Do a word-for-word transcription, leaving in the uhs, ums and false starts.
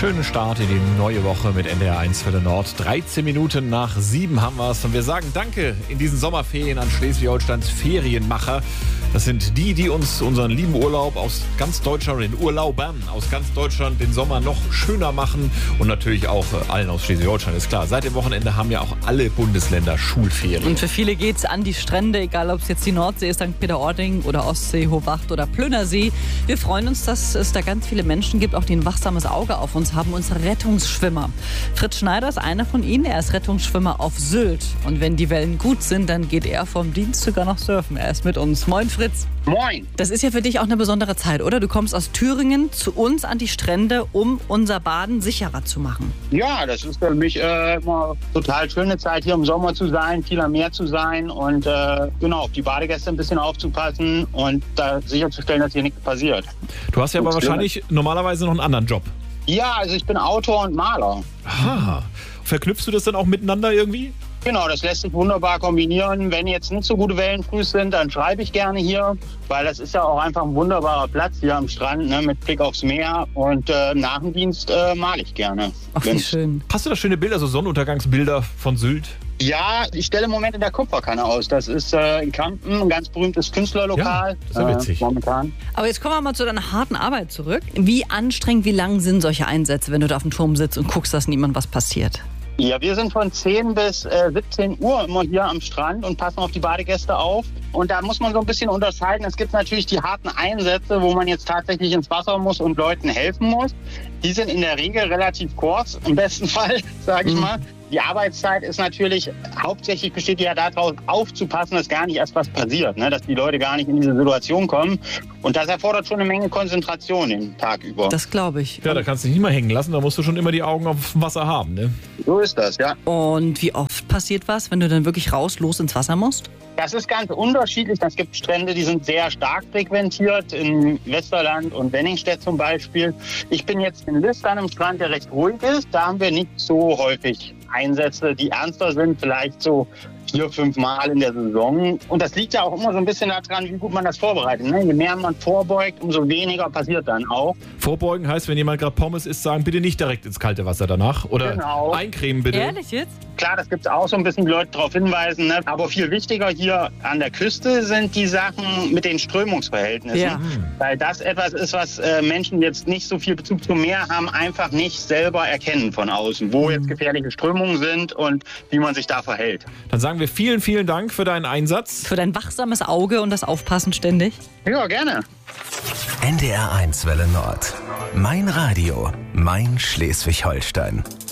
Schönen Start in die neue Woche mit N D R eins Welle Nord. dreizehn Minuten nach sieben haben wir es. Und wir sagen Danke in diesen Sommerferien an Schleswig-Holsteins Ferienmacher. Das sind die, die uns unseren lieben Urlaub aus ganz Deutschland, den Urlaubern aus ganz Deutschland den Sommer noch schöner machen. Und natürlich auch äh, allen aus Schleswig-Holstein, ist klar. Seit dem Wochenende haben ja auch alle Bundesländer Schulferien. Und für viele geht es an die Strände, egal ob es jetzt die Nordsee ist, Sankt Peter-Ording oder Ostsee, Hochwacht oder Plönersee. Wir freuen uns, dass es da ganz viele Menschen gibt, auch die ein wachsames Auge auf uns haben, unsere Rettungsschwimmer. Fritz Schneider ist einer von ihnen. Er ist Rettungsschwimmer auf Sylt. Und wenn die Wellen gut sind, dann geht er vom Dienst sogar noch surfen. Er ist mit uns. Moin, Fritz. Moin. Das ist ja für dich auch eine besondere Zeit, oder? Du kommst aus Thüringen zu uns an die Strände, um unser Baden sicherer zu machen. Ja, das ist für mich äh, immer total schöne Zeit, hier im Sommer zu sein, viel am Meer zu sein und äh, genau, auf die Badegäste ein bisschen aufzupassen und da sicherzustellen, dass hier nichts passiert. Du hast ja aber wahrscheinlich normalerweise noch einen anderen Job. Ja, also ich bin Autor und Maler. Aha. Verknüpfst du das dann auch miteinander irgendwie? Genau, das lässt sich wunderbar kombinieren. Wenn jetzt nicht so gute Wellen früh sind, dann schreibe ich gerne hier, weil das ist ja auch einfach ein wunderbarer Platz hier am Strand, ne, mit Blick aufs Meer. Und äh, nach dem Dienst äh, male ich gerne. Ach, wie schön. Hast du da schöne Bilder, so Sonnenuntergangsbilder von Sylt? Ja, ich stelle im Moment in der Kupferkanne aus. Das ist äh, in Kampen ein ganz berühmtes Künstlerlokal. Ja, das ist ja witzig. Äh, momentan. Aber jetzt kommen wir mal zu deiner harten Arbeit zurück. Wie anstrengend, wie lang sind solche Einsätze, wenn du da auf dem Turm sitzt und guckst, dass niemand was passiert? Ja, wir sind von zehn bis äh, siebzehn Uhr immer hier am Strand und passen auf die Badegäste auf. Und da muss man so ein bisschen unterscheiden. Es gibt natürlich die harten Einsätze, wo man jetzt tatsächlich ins Wasser muss und Leuten helfen muss. Die sind in der Regel relativ kurz, im besten Fall, sage ich mhm. mal. Die Arbeitszeit ist natürlich, hauptsächlich besteht ja daraus, aufzupassen, dass gar nicht erst was passiert, ne? Dass die Leute gar nicht in diese Situation kommen. Und das erfordert schon eine Menge Konzentration den Tag über. Das glaube ich. Ja, da kannst du dich nicht mal hängen lassen, da musst du schon immer die Augen auf dem Wasser haben, ne? So ist das, ja. Und wie oft passiert was, wenn du dann wirklich raus, los ins Wasser musst? Das ist ganz unterschiedlich. Es gibt Strände, die sind sehr stark frequentiert, in Westerland und Wenningstedt zum Beispiel. Ich bin jetzt in List an einem Strand, der recht ruhig ist. Da haben wir nicht so häufig Einsätze, die ernster sind, vielleicht so vier, fünf Mal in der Saison. Und das liegt ja auch immer so ein bisschen daran, wie gut man das vorbereitet. Ne? Je mehr man vorbeugt, umso weniger passiert dann auch. Vorbeugen heißt, wenn jemand gerade Pommes isst, sagen, bitte nicht direkt ins kalte Wasser danach. Oder genau. Eincremen bitte. Ehrlich jetzt? Klar, das gibt es auch so ein bisschen, die Leute darauf hinweisen. Ne? Aber viel wichtiger hier an der Küste sind die Sachen mit den Strömungsverhältnissen. Ja. Weil das etwas ist, was äh, Menschen jetzt nicht so viel Bezug zum Meer haben, einfach nicht selber erkennen von außen, wo jetzt gefährliche Strömungen sind und wie man sich da verhält. Dann sagen wir vielen, vielen Dank für deinen Einsatz. Für dein wachsames Auge und das Aufpassen ständig. Ja, gerne. N D R eins Welle Nord. Mein Radio, mein Schleswig-Holstein.